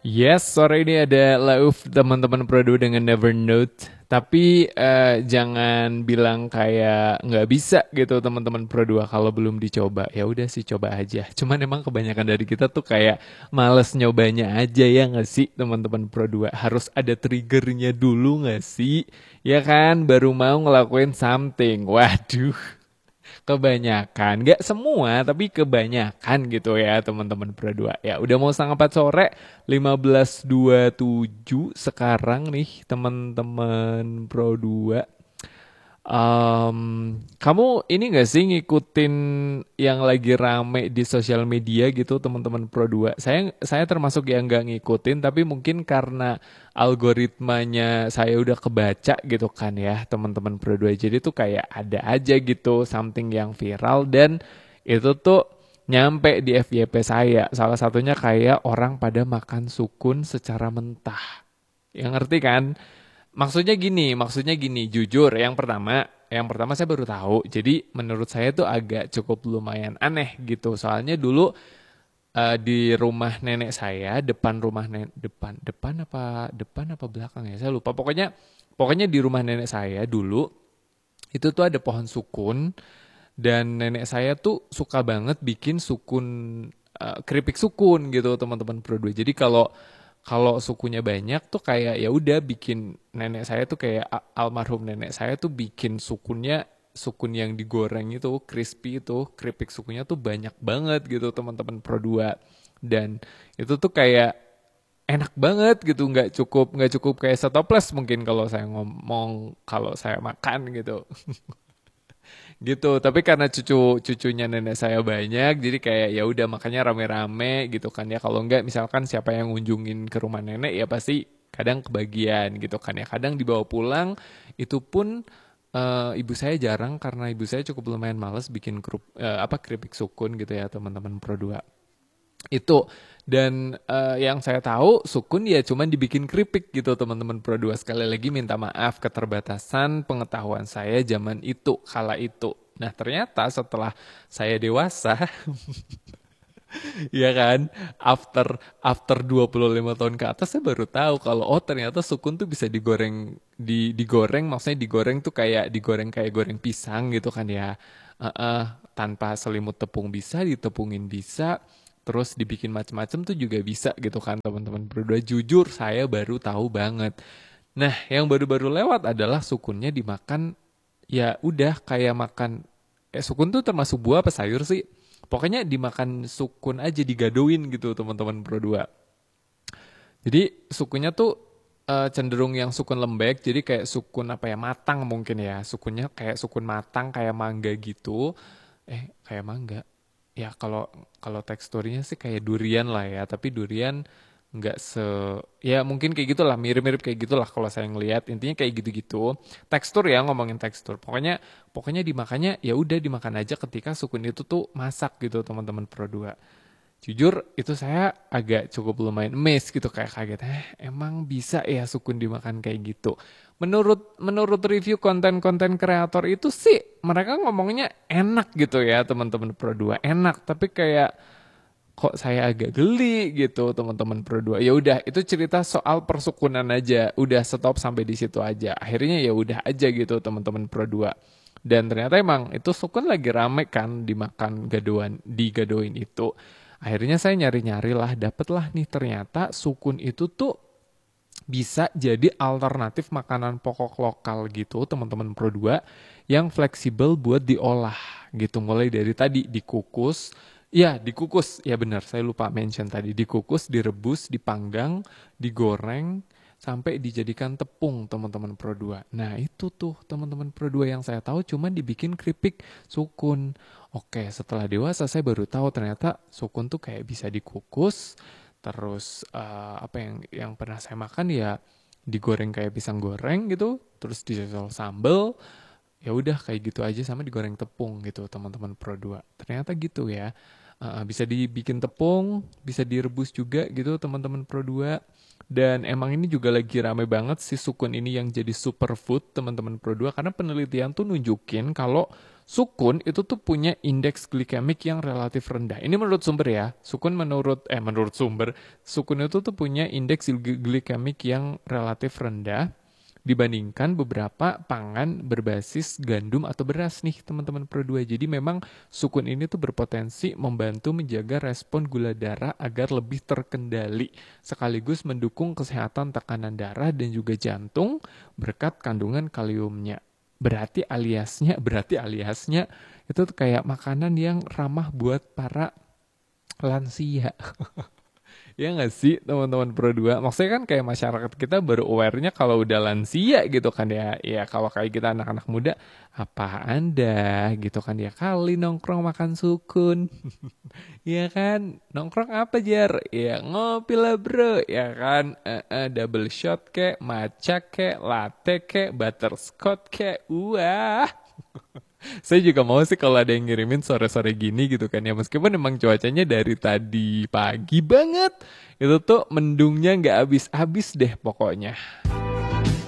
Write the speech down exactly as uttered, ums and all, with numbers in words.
Yes, sore ini ada lauf teman-teman Prodo dengan Nevernote. Tapi eh, jangan bilang kayak nggak bisa gitu teman-teman Pro dua kalau belum dicoba. Ya udah sih coba aja. Cuman emang kebanyakan dari kita tuh kayak males nyobanya aja ya nggak sih teman-teman Pro dua. Harus ada triggernya dulu nggak sih? Ya kan baru mau ngelakuin something. Waduh. Kebanyakan, nggak semua, tapi kebanyakan gitu ya teman-teman Pro dua. Ya udah mau setengah empat sore, lima belas dua puluh tujuh sekarang nih teman-teman Pro dua. Em, Kamu ini gak sih ngikutin yang lagi rame di sosial media gitu teman-teman Pro dua? Saya saya termasuk yang gak ngikutin tapi mungkin karena algoritmanya saya udah kebaca gitu kan ya teman-teman Pro dua. Jadi tuh kayak ada aja gitu something yang viral dan itu tuh nyampe di F Y P saya. Salah satunya kayak orang pada makan sukun secara mentah. Yang ngerti kan? Maksudnya gini, maksudnya gini, jujur, yang pertama, yang pertama saya baru tahu. Jadi menurut saya tuh agak cukup lumayan aneh gitu. Soalnya dulu eh, di rumah nenek saya, depan rumah nenek, depan, depan apa, depan apa belakang ya, saya lupa. Pokoknya, pokoknya di rumah nenek saya dulu itu tuh ada pohon sukun dan nenek saya tuh suka banget bikin sukun eh, keripik sukun gitu teman-teman Pro dua. Jadi kalau kalau sukunya banyak tuh kayak ya udah bikin nenek saya tuh kayak a- almarhum nenek saya tuh bikin sukunnya sukun yang digoreng itu crispy itu keripik sukunya tuh banyak banget gitu teman-teman Pro dua. Dan itu tuh kayak enak banget gitu nggak cukup nggak cukup kayak setoples mungkin kalau saya ngomong kalau saya makan gitu gitu. Tapi karena cucu cucunya nenek saya banyak jadi kayak ya udah makanya rame-rame gitu kan ya. Kalau enggak misalkan siapa yang ngunjungin ke rumah nenek ya pasti kadang kebagian gitu kan ya, kadang dibawa pulang. Itu pun eh, ibu saya jarang karena ibu saya cukup lumayan males bikin kerup, eh, apa keripik sukun gitu ya teman-teman Pro dua itu. Dan eh, yang saya tahu sukun ya cuman dibikin keripik gitu teman-teman Pro dua. Sekali lagi minta maaf keterbatasan pengetahuan saya zaman itu kala itu. Nah ternyata setelah saya dewasa ya kan, after after dua puluh lima tahun ke atas saya baru tahu kalau oh ternyata sukun tuh bisa digoreng, di digoreng maksudnya digoreng tuh kayak digoreng kayak goreng pisang gitu kan ya. Eh, eh, Tanpa selimut tepung bisa, ditepungin bisa, terus dibikin macem-macem tuh juga bisa gitu kan teman-teman berdua. Jujur saya baru tahu banget. Nah, yang baru-baru lewat adalah sukunnya dimakan ya udah kayak makan eh sukun tuh termasuk buah apa sayur sih? Pokoknya dimakan sukun aja digadoin gitu teman-teman Pro dua. Jadi sukunya tuh eh, cenderung yang sukun lembek, jadi kayak sukun apa ya matang mungkin ya. Sukunnya kayak sukun matang kayak mangga gitu. Eh kayak mangga. Ya kalau kalau teksturnya sih kayak durian lah ya, tapi durian nggak se ya mungkin kayak gitulah, mirip-mirip kayak gitulah kalau saya ngelihat. Intinya kayak gitu-gitu. Tekstur ya, ngomongin tekstur. Pokoknya pokoknya dimakannya ya udah dimakan aja ketika sukun itu tuh masak gitu teman-teman Pro dua. Jujur itu saya agak cukup lumayan amazed gitu kayak kaget. Eh, emang bisa ya sukun dimakan kayak gitu. Menurut menurut review konten-konten kreator itu sih mereka ngomongnya enak gitu ya teman-teman Pro dua. Enak, tapi kayak kok saya agak geli gitu teman-teman Pro dua. Ya udah itu cerita soal persukunan aja. Udah stop sampai di situ aja. Akhirnya ya udah aja gitu teman-teman Pro dua. Dan ternyata emang itu sukun lagi rame kan dimakan gadoan, digadoin itu. Akhirnya saya nyari-nyari lah, dapetlah nih ternyata sukun itu tuh bisa jadi alternatif makanan pokok lokal gitu teman-teman Pro dua yang fleksibel buat diolah gitu. Mulai dari tadi dikukus, ya dikukus, ya benar saya lupa mention tadi, dikukus, direbus, dipanggang, digoreng, sampai dijadikan tepung teman-teman Pro dua. Nah itu tuh teman-teman Pro dua yang saya tahu cuman dibikin keripik sukun. Oke setelah dewasa saya baru tahu ternyata sukun tuh kayak bisa dikukus. Terus eh, apa yang yang pernah saya makan ya digoreng kayak pisang goreng gitu, terus dicocol sambel, ya udah kayak gitu aja sama digoreng tepung gitu teman-teman Pro dua. Ternyata gitu ya. Eh, bisa dibikin tepung, bisa direbus juga gitu teman-teman Pro dua. Dan emang ini juga lagi rame banget si sukun ini yang jadi superfood teman-teman Pro dua karena penelitian tuh nunjukin kalau Sukun itu tuh punya indeks glikemik yang relatif rendah. Ini menurut sumber ya. Sukun menurut eh menurut sumber, sukun itu tuh punya indeks gl- glikemik yang relatif rendah dibandingkan beberapa pangan berbasis gandum atau beras nih teman-teman Pro dua. Jadi memang sukun ini tuh berpotensi membantu menjaga respon gula darah agar lebih terkendali sekaligus mendukung kesehatan tekanan darah dan juga jantung berkat kandungan kaliumnya. Berarti aliasnya, berarti aliasnya itu tuh kayak makanan yang ramah buat para lansia. Ya nggak sih teman-teman Pro dua? Maksudnya kan kayak masyarakat kita baru aware-nya kalau udah lansia gitu kan ya. Ya kalau kayak kita anak-anak muda, apaan dah gitu kan ya. Kali nongkrong makan sukun. Ya kan? Nongkrong apa Jar? Ya ngopi lah bro. Ya kan? Eh, eh, double shot kek, matcha kek, latte kek, butterscotch kek. Wah. Saya juga mau sih kalau ada yang ngirimin sore-sore gini gitu kan ya. Meskipun emang cuacanya dari tadi pagi banget. Itu tuh mendungnya nggak habis-habis deh pokoknya.